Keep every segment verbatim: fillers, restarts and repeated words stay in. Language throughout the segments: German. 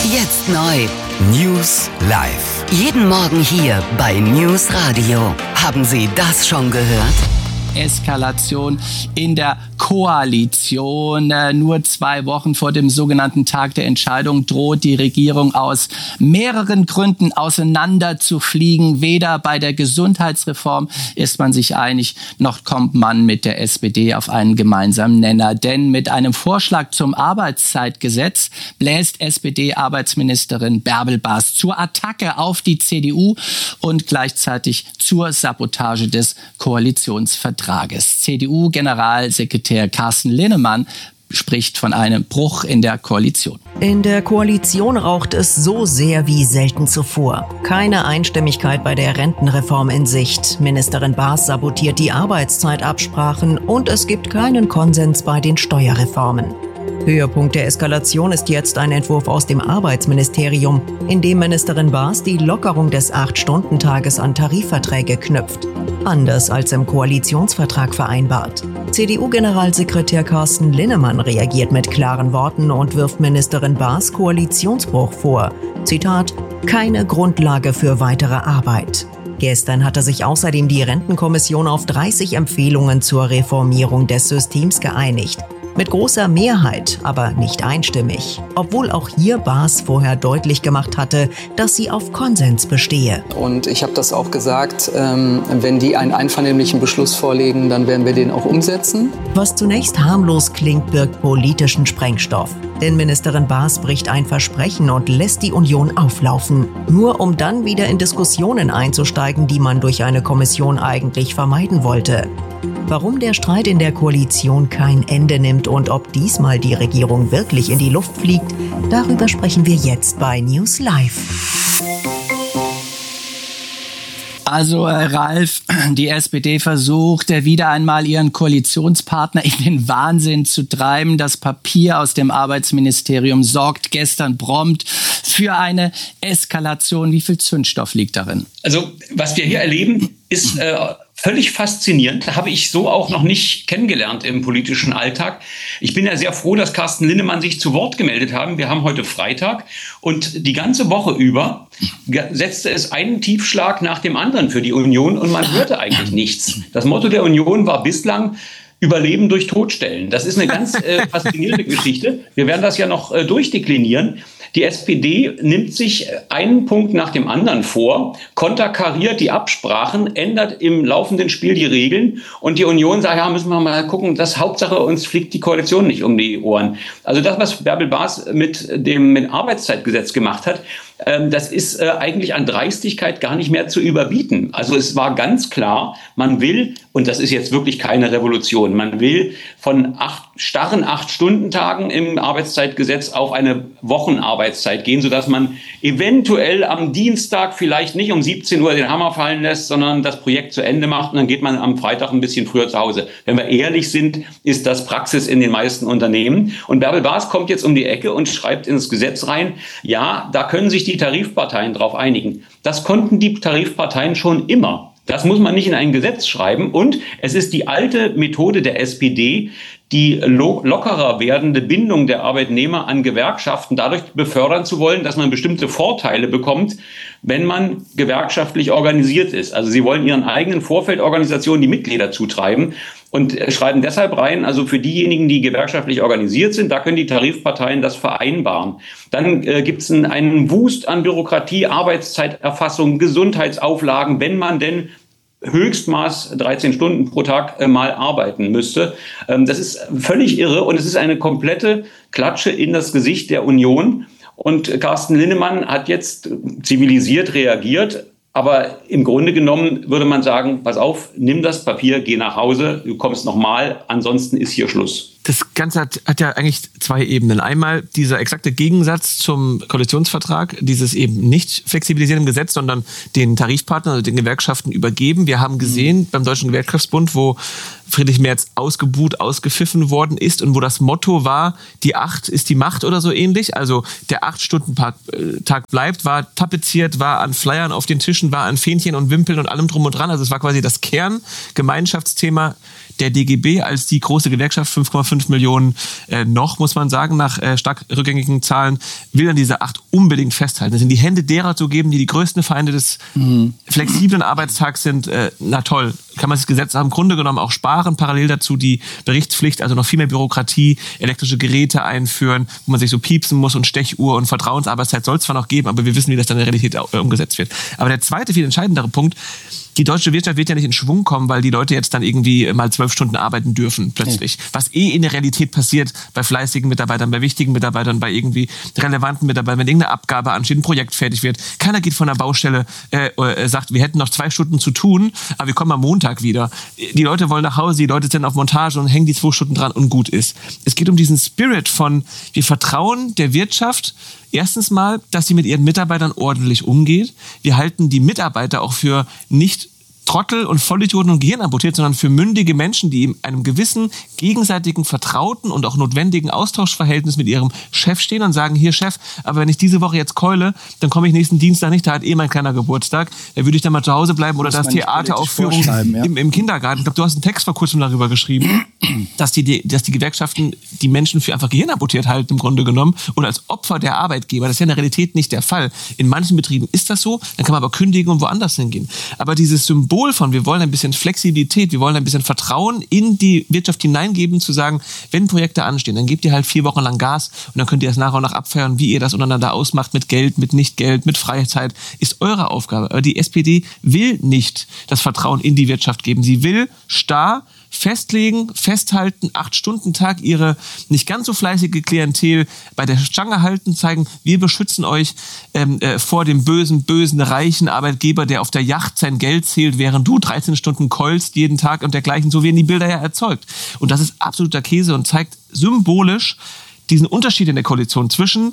Jetzt neu. News live. Jeden Morgen hier bei News Radio. Haben Sie das schon gehört? Eskalation in der Koalition. Nur zwei Wochen vor dem sogenannten Tag der Entscheidung droht die Regierung aus mehreren Gründen auseinander zu fliegen. Weder bei der Gesundheitsreform ist man sich einig, noch kommt man mit der S P D auf einen gemeinsamen Nenner. Denn mit einem Vorschlag zum Arbeitszeitgesetz bläst S P D-Arbeitsministerin Bärbel Baas zur Attacke auf die C D U und gleichzeitig zur Sabotage des Koalitionsvertrags. C D U-Generalsekretär Carsten Linnemann spricht von einem Bruch in der Koalition. In der Koalition raucht es so sehr wie selten zuvor. Keine Einstimmigkeit bei der Rentenreform in Sicht. Ministerin Baas sabotiert die Arbeitszeitabsprachen und es gibt keinen Konsens bei den Steuerreformen. Höhepunkt der Eskalation ist jetzt ein Entwurf aus dem Arbeitsministerium, in dem Ministerin Baas die Lockerung des acht-Stunden-Tages an Tarifverträge knüpft. Anders als im Koalitionsvertrag vereinbart. C D U-Generalsekretär Carsten Linnemann reagiert mit klaren Worten und wirft Ministerin Baas Koalitionsbruch vor. Zitat: keine Grundlage für weitere Arbeit. Gestern hatte sich außerdem die Rentenkommission auf dreißig Empfehlungen zur Reformierung des Systems geeinigt. Mit großer Mehrheit, aber nicht einstimmig. Obwohl auch hier Baas vorher deutlich gemacht hatte, dass sie auf Konsens bestehe. Und ich habe das auch gesagt, ähm, wenn die einen einvernehmlichen Beschluss vorlegen, dann werden wir den auch umsetzen. Was zunächst harmlos klingt, birgt politischen Sprengstoff. Denn Ministerin Baas bricht ein Versprechen und lässt die Union auflaufen. Nur um dann wieder in Diskussionen einzusteigen, die man durch eine Kommission eigentlich vermeiden wollte. Warum der Streit in der Koalition kein Ende nimmt und ob diesmal die Regierung wirklich in die Luft fliegt, darüber sprechen wir jetzt bei News Live. Also äh, Ralf, die S P D versucht äh, wieder einmal ihren Koalitionspartner in den Wahnsinn zu treiben. Das Papier aus dem Arbeitsministerium sorgt gestern prompt für eine Eskalation. Wie viel Zündstoff liegt darin? Also was wir hier erleben, ist äh, völlig faszinierend. Habe ich so auch noch nicht kennengelernt im politischen Alltag. Ich bin ja sehr froh, dass Carsten Linnemann sich zu Wort gemeldet haben. Wir haben heute Freitag und die ganze Woche über setzte es einen Tiefschlag nach dem anderen für die Union und man hörte eigentlich nichts. Das Motto der Union war bislang Überleben durch Todstellen. Das ist eine ganz äh, faszinierende Geschichte. Wir werden das ja noch äh, durchdeklinieren. Die S P D nimmt sich einen Punkt nach dem anderen vor, konterkariert die Absprachen, ändert im laufenden Spiel die Regeln und die Union sagt, ja, müssen wir mal gucken, das Hauptsache, uns fliegt die Koalition nicht um die Ohren. Also das, was Bärbel Baas mit dem mit Arbeitszeitgesetz gemacht hat, ähm, das ist äh, eigentlich an Dreistigkeit gar nicht mehr zu überbieten. Also es war ganz klar, man will, und das ist jetzt wirklich keine Revolution, man will von acht, starren Acht-Stunden-Tagen im Arbeitszeitgesetz auf eine Wochenarbeitszeit gehen, sodass man eventuell am Dienstag vielleicht nicht um siebzehn Uhr den Hammer fallen lässt, sondern das Projekt zu Ende macht und dann geht man am Freitag ein bisschen früher zu Hause. Wenn wir ehrlich sind, ist das Praxis in den meisten Unternehmen. Und Bärbel Baas kommt jetzt um die Ecke und schreibt ins Gesetz rein, ja, da können sich die Tarifparteien drauf einigen. Das konnten die Tarifparteien schon immer. Das muss man nicht in ein Gesetz schreiben. Und es ist die alte Methode der S P D, die lo- lockerer werdende Bindung der Arbeitnehmer an Gewerkschaften dadurch befördern zu wollen, dass man bestimmte Vorteile bekommt, wenn man gewerkschaftlich organisiert ist. Also sie wollen ihren eigenen Vorfeldorganisationen die Mitglieder zutreiben und schreiben deshalb rein, also für diejenigen, die gewerkschaftlich organisiert sind, da können die Tarifparteien das vereinbaren. Dann äh, gibt es einen, einen Wust an Bürokratie, Arbeitszeiterfassung, Gesundheitsauflagen, wenn man denn Höchstmaß dreizehn Stunden pro Tag äh, mal arbeiten müsste. Ähm, das ist völlig irre und es ist eine komplette Klatsche in das Gesicht der Union. Und Carsten Linnemann hat jetzt zivilisiert reagiert. Aber im Grunde genommen würde man sagen, pass auf, nimm das Papier, geh nach Hause, du kommst nochmal, ansonsten ist hier Schluss. Das Ganze hat, hat ja eigentlich zwei Ebenen. Einmal dieser exakte Gegensatz zum Koalitionsvertrag, dieses eben nicht flexibilisieren im Gesetz, sondern den Tarifpartnern, also den Gewerkschaften übergeben. Wir haben gesehen mhm. beim Deutschen Gewerkschaftsbund, wo Friedrich Merz ausgebuht, ausgepfiffen worden ist und wo das Motto war, die Acht ist die Macht oder so ähnlich. Also der Acht-Stunden-Tag bleibt, war tapeziert, war an Flyern auf den Tischen, war an Fähnchen und Wimpeln und allem drum und dran. Also es war quasi das Kerngemeinschaftsthema Der D G B als die große Gewerkschaft, fünf Komma fünf Millionen äh, noch, muss man sagen, nach äh, stark rückgängigen Zahlen, will an dieser acht unbedingt festhalten. Das in die Hände derer zu geben, die die größten Feinde des mhm. flexiblen Arbeitstags sind. Äh, na toll, kann man das Gesetz im Grunde genommen auch sparen. Parallel dazu die Berichtspflicht, also noch viel mehr Bürokratie, elektrische Geräte einführen, wo man sich so piepsen muss und Stechuhr und Vertrauensarbeitszeit soll es zwar noch geben, aber wir wissen, wie das dann in der Realität umgesetzt wird. Aber der zweite, viel entscheidendere Punkt, die deutsche Wirtschaft wird ja nicht in Schwung kommen, weil die Leute jetzt dann irgendwie mal zwölf Stunden arbeiten dürfen, plötzlich. Ja. Was eh in der Realität passiert bei fleißigen Mitarbeitern, bei wichtigen Mitarbeitern, bei irgendwie relevanten Mitarbeitern, wenn irgendeine Abgabe ansteht, ein Projekt fertig wird. Keiner geht von der Baustelle, äh, äh, sagt, wir hätten noch zwei Stunden zu tun, aber wir kommen am Montag wieder. Die Leute wollen nach Hause, die Leute sind auf Montage und hängen die zwei Stunden dran und gut ist. Es geht um diesen Spirit von, wir vertrauen der Wirtschaft, erstens mal, dass sie mit ihren Mitarbeitern ordentlich umgeht. Wir halten die Mitarbeiter auch für nicht Trottel und Vollidioten und Gehirnamputiert, sondern für mündige Menschen, die in einem gewissen gegenseitigen, vertrauten und auch notwendigen Austauschverhältnis mit ihrem Chef stehen und sagen, hier Chef, aber wenn ich diese Woche jetzt keule, dann komme ich nächsten Dienstag nicht, da hat eh mein kleiner Geburtstag, da würde ich dann mal zu Hause bleiben oder das Theateraufführung ja. im, im Kindergarten. Ich glaube, du hast einen Text vor kurzem darüber geschrieben, dass die, dass die Gewerkschaften die Menschen für einfach gehirnamputiert halten im Grunde genommen und als Opfer der Arbeitgeber. Das ist ja in der Realität nicht der Fall. In manchen Betrieben ist das so, dann kann man aber kündigen und woanders hingehen. Aber dieses Symbol von, wir wollen ein bisschen Flexibilität, wir wollen ein bisschen Vertrauen in die Wirtschaft hineingeben, zu sagen, wenn Projekte anstehen, dann gebt ihr halt vier Wochen lang Gas und dann könnt ihr das nach und nach abfeiern, wie ihr das untereinander ausmacht, mit Geld, mit Nicht-Geld, mit Freizeit, ist eure Aufgabe. Aber die S P D will nicht das Vertrauen in die Wirtschaft geben. Sie will starr festlegen, festhalten, acht-Stunden-Tag ihre nicht ganz so fleißige Klientel bei der Stange halten, zeigen, wir beschützen euch ähm, äh, vor dem bösen, bösen, reichen Arbeitgeber, der auf der Yacht sein Geld zählt, während du dreizehn Stunden keulst jeden Tag und dergleichen. So werden die Bilder ja erzeugt. Und das ist absoluter Käse und zeigt symbolisch diesen Unterschied in der Koalition zwischen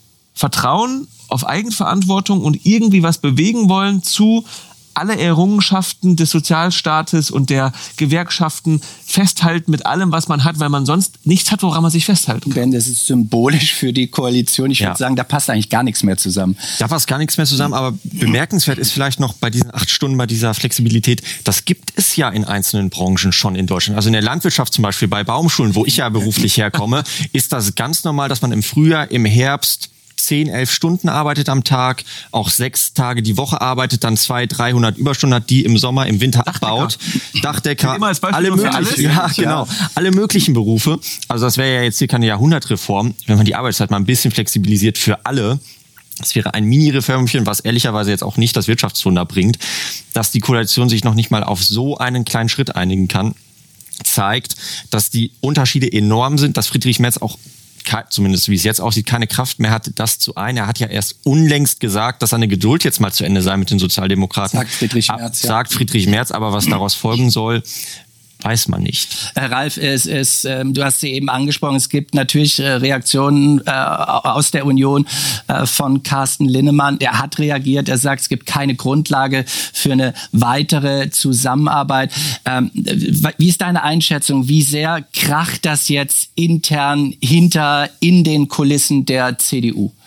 Vertrauen auf Eigenverantwortung und irgendwie was bewegen wollen zu alle Errungenschaften des Sozialstaates und der Gewerkschaften festhalten mit allem, was man hat, weil man sonst nichts hat, woran man sich festhalten kann. Ben, das ist symbolisch für die Koalition. Ich ja. würde sagen, da passt eigentlich gar nichts mehr zusammen. Da passt gar nichts mehr zusammen, aber bemerkenswert ist vielleicht noch bei diesen acht Stunden, bei dieser Flexibilität, das gibt es ja in einzelnen Branchen schon in Deutschland. Also in der Landwirtschaft zum Beispiel, bei Baumschulen, wo ich ja beruflich herkomme, ist das ganz normal, dass man im Frühjahr, im Herbst zehn, elf Stunden arbeitet am Tag, auch sechs Tage die Woche arbeitet, dann zweihundert, dreihundert Überstunden hat, die im Sommer, im Winter abbaut. Dachdecker, Immer als alle möglichen, alles. Ja, genau, alle möglichen Berufe. Also das wäre ja jetzt hier keine Jahrhundertreform, wenn man die Arbeitszeit mal ein bisschen flexibilisiert für alle. Das wäre ein Mini-Reformchen, was ehrlicherweise jetzt auch nicht das Wirtschaftswunder bringt, dass die Koalition sich noch nicht mal auf so einen kleinen Schritt einigen kann, zeigt, dass die Unterschiede enorm sind, dass Friedrich Merz auch zumindest wie es jetzt aussieht, keine Kraft mehr hat, das zu ein. Er hat ja erst unlängst gesagt, dass seine Geduld jetzt mal zu Ende sei mit den Sozialdemokraten. Sagt Friedrich Merz, Ab, ja. Sagt Friedrich Merz, aber was daraus folgen soll, weiß man nicht. Herr Ralf, es, es, ähm, du hast sie eben angesprochen, es gibt natürlich äh, Reaktionen äh, aus der Union äh, von Carsten Linnemann. Er hat reagiert, er sagt, es gibt keine Grundlage für eine weitere Zusammenarbeit. Ähm, wie ist deine Einschätzung? Wie sehr kracht das jetzt intern hinter in den Kulissen der C D U?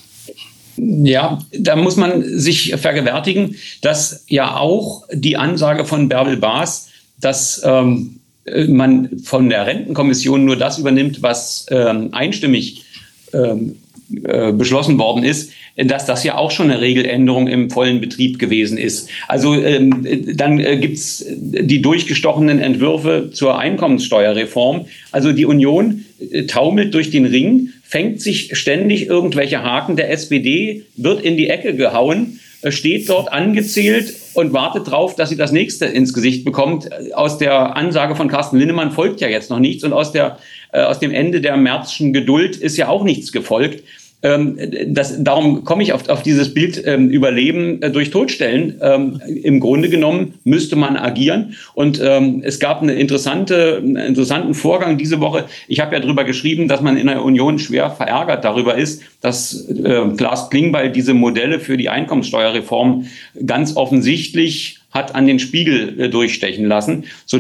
Ja, da muss man sich vergewärtigen, dass ja auch die Ansage von Bärbel Baas, dass ähm, man von der Rentenkommission nur das übernimmt, was ähm, einstimmig ähm, äh, beschlossen worden ist, dass das ja auch schon eine Regeländerung im vollen Betrieb gewesen ist. Also ähm, dann äh, gibt's die durchgestochenen Entwürfe zur Einkommenssteuerreform. Also die Union äh, taumelt durch den Ring, fängt sich ständig irgendwelche Haken. Der S P D wird in die Ecke gehauen, steht dort angezählt und wartet drauf, dass sie das nächste ins Gesicht bekommt. Aus der Ansage von Carsten Linnemann folgt ja jetzt noch nichts und aus der äh, aus dem Ende der Märzschen Geduld ist ja auch nichts gefolgt. Ähm, das, darum komme ich auf, auf dieses Bild ähm, Überleben äh, durch Todstellen. Ähm, Im Grunde genommen müsste man agieren. Und ähm, es gab eine interessante, einen interessanten Vorgang diese Woche. Ich habe ja darüber geschrieben, dass man in der Union schwer verärgert darüber ist, dass äh, Klaas Klingbeil diese Modelle für die Einkommenssteuerreform ganz offensichtlich hat an den Spiegel äh, durchstechen lassen, sodass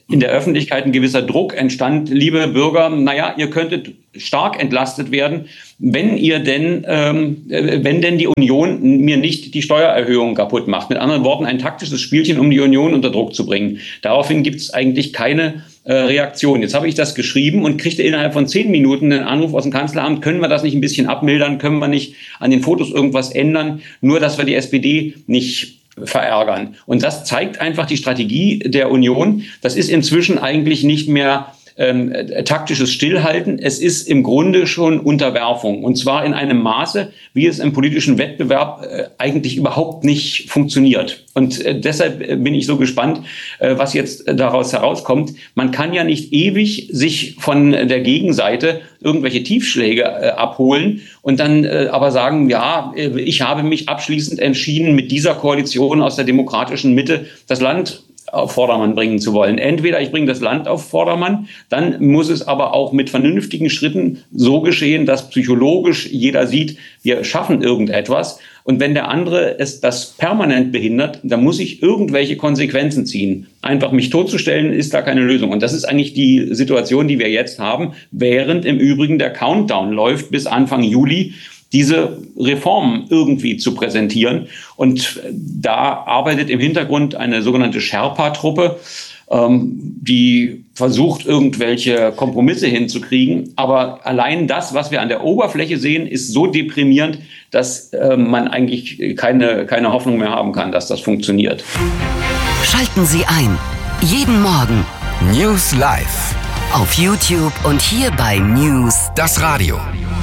in der Öffentlichkeit ein gewisser Druck entstand, liebe Bürger, naja, ihr könntet stark entlastet werden, wenn ihr denn, ähm, wenn denn die Union mir nicht die Steuererhöhung kaputt macht. Mit anderen Worten, ein taktisches Spielchen, um die Union unter Druck zu bringen. Daraufhin gibt es eigentlich keine äh, Reaktion. Jetzt habe ich das geschrieben und kriegte innerhalb von zehn Minuten einen Anruf aus dem Kanzleramt, können wir das nicht ein bisschen abmildern, können wir nicht an den Fotos irgendwas ändern, nur dass wir die S P D nicht verärgern. Und das zeigt einfach die Strategie der Union. Das ist inzwischen eigentlich nicht mehr ähm, taktisches Stillhalten. Es ist im Grunde schon Unterwerfung. Und zwar in einem Maße, wie es im politischen Wettbewerb äh, eigentlich überhaupt nicht funktioniert. Und äh, deshalb bin ich so gespannt, äh, was jetzt daraus herauskommt. Man kann ja nicht ewig sich von der Gegenseite irgendwelche Tiefschläge äh, abholen und dann äh, aber sagen, ja, äh, ich habe mich abschließend entschieden, mit dieser Koalition aus der demokratischen Mitte das Land auf Vordermann bringen zu wollen. Entweder ich bringe das Land auf Vordermann, dann muss es aber auch mit vernünftigen Schritten so geschehen, dass psychologisch jeder sieht, wir schaffen irgendetwas. Und wenn der andere es das permanent behindert, dann muss ich irgendwelche Konsequenzen ziehen. Einfach mich totzustellen, ist da keine Lösung. Und das ist eigentlich die Situation, die wir jetzt haben, während im Übrigen der Countdown läuft bis Anfang Juli, diese Reformen irgendwie zu präsentieren. Und da arbeitet im Hintergrund eine sogenannte Sherpa-Truppe, ähm, die versucht, irgendwelche Kompromisse hinzukriegen. Aber allein das, was wir an der Oberfläche sehen, ist so deprimierend, dass äh, man eigentlich keine, keine Hoffnung mehr haben kann, dass das funktioniert. Schalten Sie ein. Jeden Morgen. News Live. Auf YouTube und hier bei News. Das Radio.